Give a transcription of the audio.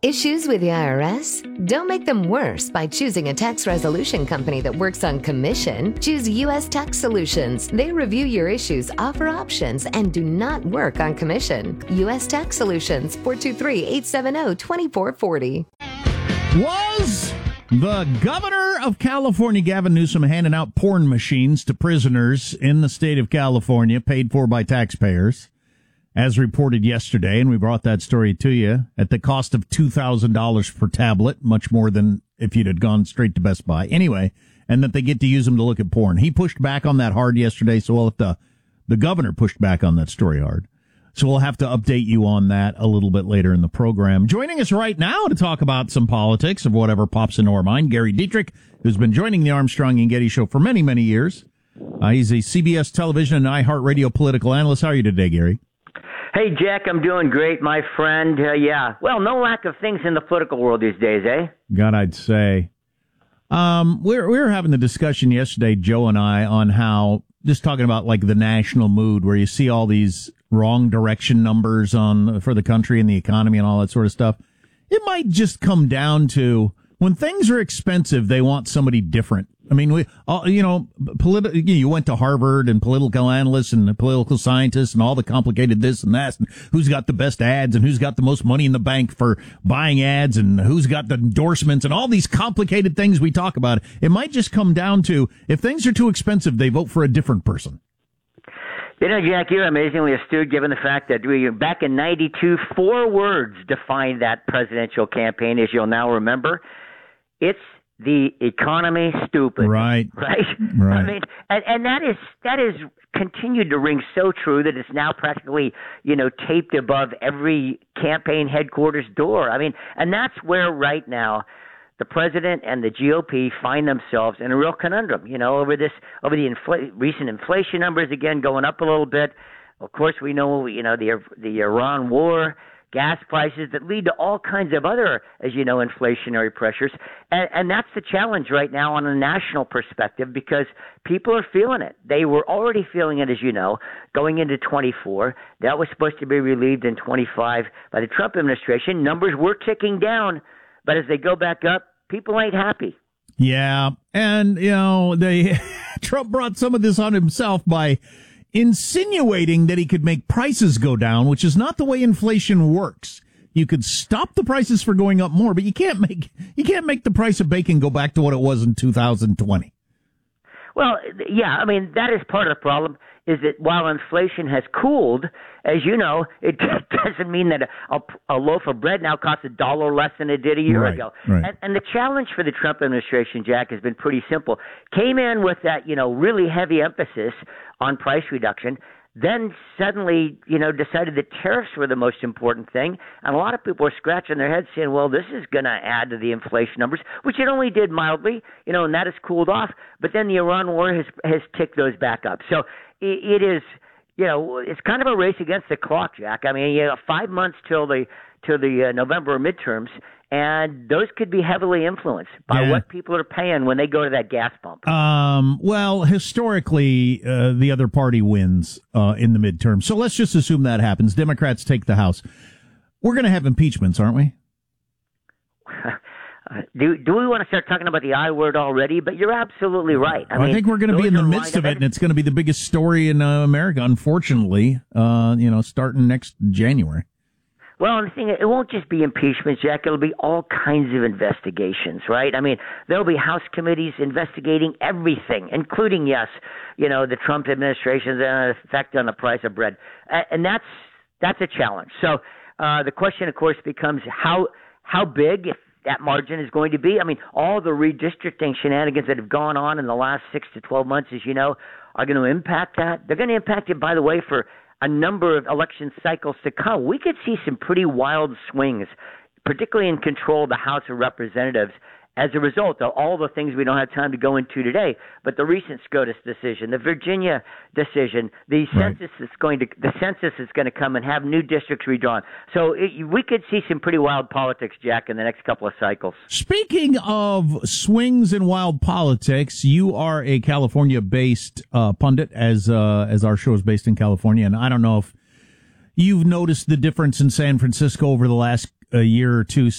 Issues with the IRS? Don't make them worse by choosing a tax resolution company that works on commission. Choose U.S. Tax Solutions. They review your issues, offer options, and do not work on commission. U.S. Tax Solutions, 423-870-2440. Was the governor of California, Gavin Newsom, handing out porn machines to prisoners in the state of California, paid for by taxpayers, as reported yesterday, and we brought that story to you, at the cost of $2,000 per tablet, much more than if you'd had gone straight to Best Buy. Anyway, and that they get to use them to look at porn. He pushed back on that hard yesterday, so we'll have to, the governor pushed back on that story hard. So we'll have to update you on that a little bit later in the program. Joining us right now to talk about some politics of whatever pops into our mind, Gary Dietrich, who's been joining the Armstrong and Getty Show for many, many years. He's a CBS television and iHeartRadio political analyst. How are you today, Gary? Hey, Jack, I'm doing great, my friend. Well, no lack of things in the political world these days, eh? God, I'd say. We were having the discussion yesterday, Joe and I, on how, just talking about like the national mood, where you see all these wrong direction numbers for the country and the economy and all that sort of stuff. It might just come down to when things are expensive, they want somebody different. I mean, you went to Harvard and political analysts and political scientists and all the complicated this and that, and who's got the best ads and who's got the most money in the bank for buying ads and who's got the endorsements and all these complicated things we talk about. It might just come down to if things are too expensive, they vote for a different person. You know, Jack, you're amazingly astute given the fact that back in 92, 4 words defined that presidential campaign, as you'll now remember. It's the economy stupid. Right. I mean, and that is continued to ring so true that it's now practically, taped above every campaign headquarters door. I mean, and that's where right now the president and the GOP find themselves in a real conundrum, over the recent inflation numbers again going up a little bit. Of course, we know, the Iran war, gas prices that lead to all kinds of other, as you know, inflationary pressures. And that's the challenge right now on a national perspective because people are feeling it. They were already feeling it, as you know, going into 24. That was supposed to be relieved in 25 by the Trump administration. Numbers were ticking down, but as they go back up, people ain't happy. Yeah, and, Trump brought some of this on himself by insinuating that he could make prices go down, which is not the way inflation works. You could stop the prices from going up more, but you can't make the price of bacon go back to what it was in 2020. Well, yeah, I mean, that is part of the problem, is that while inflation has cooled, as you know, it doesn't mean that a loaf of bread now costs $1 less than it did a year ago. Right. And the challenge for the Trump administration, Jack, has been pretty simple. Came in with that, really heavy emphasis on price reduction, then suddenly, decided that tariffs were the most important thing. And a lot of people are scratching their heads saying, well, this is going to add to the inflation numbers, which it only did mildly, and that has cooled off. But then the Iran war has ticked those back up. So it is, it's kind of a race against the clock, Jack. I mean, 5 months till the November midterms, and those could be heavily influenced by what people are paying when they go to that gas pump. Well, historically, the other party wins in the midterm. So let's just assume that happens. Democrats take the House. We're going to have impeachments, aren't we? Do we want to start talking about the I word already? But you're absolutely right. I think we're going to be in the midst of it, and it's going to be the biggest story in America, unfortunately, starting next January. Well, and the thing, it won't just be impeachment, Jack. It'll be all kinds of investigations, right? I mean, there'll be House committees investigating everything, including, the Trump administration's effect on the price of bread. And that's a challenge. So the question, of course, becomes how big, if that margin is going to be. I mean, all the redistricting shenanigans that have gone on in the last 6 to 12 months, as you know, are going to impact that. They're going to impact it, by the way, for a number of election cycles to come. We could see some pretty wild swings, particularly in control of the House of Representatives, as a result of all the things we don't have time to go into today. But the recent SCOTUS decision, the Virginia decision, the census is going to come and have new districts redrawn. So we could see some pretty wild politics, Jack, in the next couple of cycles. Speaking of swings and wild politics, you are a California-based pundit, as our show is based in California, and I don't know if you've noticed the difference in San Francisco over the last year or two